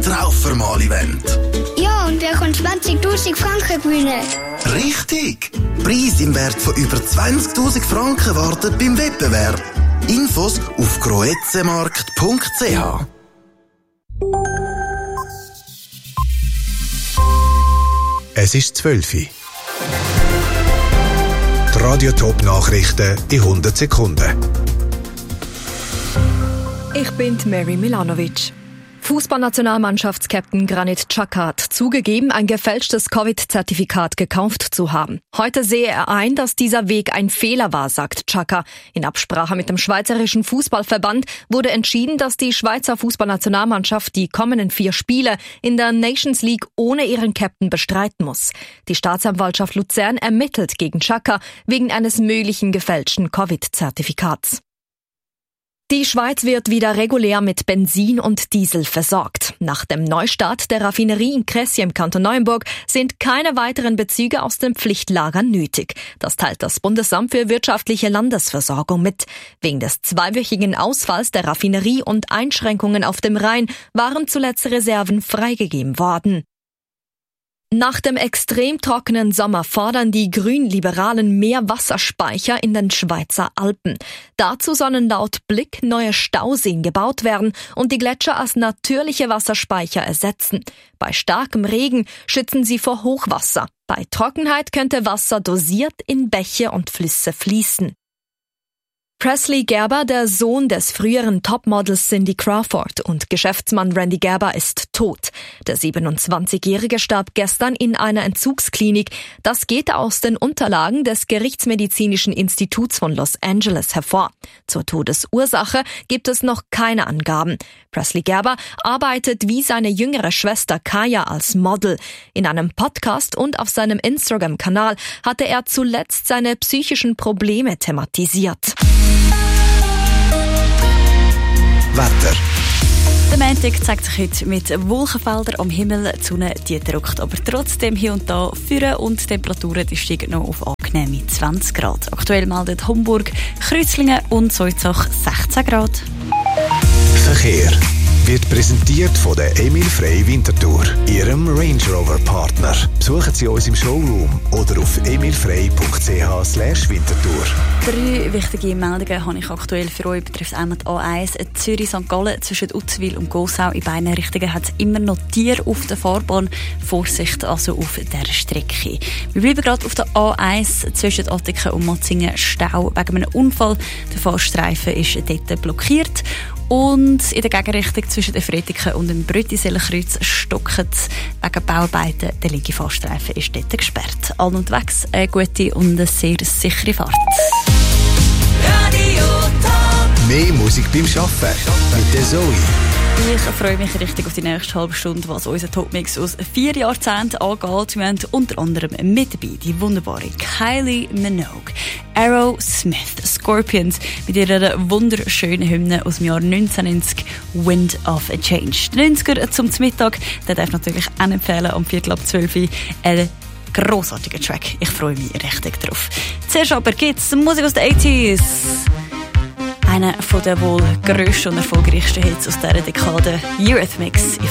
Traufermal-Event. Ja, und wer kann 20'000 Franken gewinnen? Richtig! Preise im Wert von über 20'000 Franken warten beim Wettbewerb. Infos auf groetzemarkt.ch. Es ist 12 Uhr. Die Radio-Top-Nachrichten in 100 Sekunden. Ich bin Mary Milanovic. Fußballnationalmannschaftskapitän Granit Xhaka hat zugegeben, ein gefälschtes Covid-Zertifikat gekauft zu haben. Heute sehe er ein, dass dieser Weg ein Fehler war, sagt Xhaka. In Absprache mit dem Schweizerischen Fußballverband wurde entschieden, dass die Schweizer Fußballnationalmannschaft die kommenden 4 Spiele in der Nations League ohne ihren Captain bestreiten muss. Die Staatsanwaltschaft Luzern ermittelt gegen Xhaka wegen eines möglichen gefälschten Covid-Zertifikats. Die Schweiz wird wieder regulär mit Benzin und Diesel versorgt. Nach dem Neustart der Raffinerie in Cressy im Kanton Neuenburg sind keine weiteren Bezüge aus den Pflichtlagern nötig. Das teilt das Bundesamt für wirtschaftliche Landesversorgung mit. Wegen des 2-wöchigen Ausfalls der Raffinerie und Einschränkungen auf dem Rhein waren zuletzt Reserven freigegeben worden. Nach dem extrem trockenen Sommer fordern die Grünliberalen mehr Wasserspeicher in den Schweizer Alpen. Dazu sollen laut Blick neue Stauseen gebaut werden und die Gletscher als natürliche Wasserspeicher ersetzen. Bei starkem Regen schützen sie vor Hochwasser. Bei Trockenheit könnte Wasser dosiert in Bäche und Flüsse fließen. Presley Gerber, der Sohn des früheren Topmodels Cindy Crawford und Geschäftsmann Randy Gerber, ist tot. Der 27-Jährige starb gestern in einer Entzugsklinik. Das geht aus den Unterlagen des Gerichtsmedizinischen Instituts von Los Angeles hervor. Zur Todesursache gibt es noch keine Angaben. Presley Gerber arbeitet wie seine jüngere Schwester Kaya als Model. In einem Podcast und auf seinem Instagram-Kanal hatte er zuletzt seine psychischen Probleme thematisiert. Wetter. Der Montag zeigt sich heute mit Wolkenfeldern am Himmel. Die Sonne die drückt aber trotzdem hier und da führen und die Temperaturen die steigen noch auf angenehme 20 Grad. Aktuell meldet Homburg, Kreuzlingen und Soizach 16 Grad. Verkehr wird präsentiert von der Emil Frey Winterthur, Ihrem Range Rover Partner. Besuchen Sie uns im Showroom oder auf emilfrey.ch/Winterthur. 3 wichtige Meldungen habe ich aktuell für euch. Betrifft einmal die A1 Zürich-St. Gallen zwischen Utzwil und Gossau. In beiden Richtungen hat es immer noch Tiere auf der Fahrbahn. Vorsicht also auf dieser Strecke. Wir bleiben gerade auf der A1 zwischen Attiken und Matzingen. Stau wegen einem Unfall. Der Fahrstreifen ist dort blockiert. Und in der Gegenrichtung zwischen den Fretiken und dem Brüttisellenkreuz stocken wegen Bauarbeiten. Der linke Fahrstreifen ist dort gesperrt. Allen unterwegs eine gute und eine sehr sichere Fahrt. Radio Top. Mehr Musik beim Arbeiten mit der Zoe. Ich freue mich richtig auf die nächste halbe Stunde, was unser Topmix aus 4 Jahrzehnten angeht. Wir haben unter anderem mit dabei die wunderbare Kylie Minogue, Aerosmith, Scorpions mit ihrer wunderschönen Hymne aus dem Jahr 1990, Wind of a Change. Die 90er zum Mittag, den darf ich natürlich auch empfehlen, am 11:15 Uhr. Ein grossartiger Track. Ich freue mich richtig drauf. Zuerst aber geht's Musik aus den 80s. Einer der wohl grössten und erfolgreichsten Hits aus dieser Dekade, Eurythmics. Ich